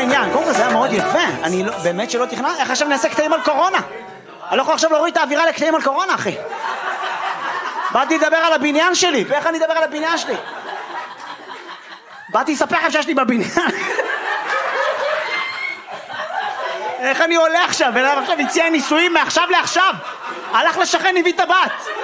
העניין. קודם כל זה היה מאוד יפה. אני באמת שלא תכנן, איך עכשיו נעשה קטעים על קורונה? אני לא יכול עכשיו להוריד את האווירה לקטעים על קורונה, אחי. באתי לדבר על הבניין שלי, ואיך אני אדבר על הבניין שלי? באתי לספר לכם שיש לי בבניין. איך אני עולה עכשיו? ולמה עכשיו הציע נישואים מעכשיו לעכשיו? הלך לשכן, הביא את הבת.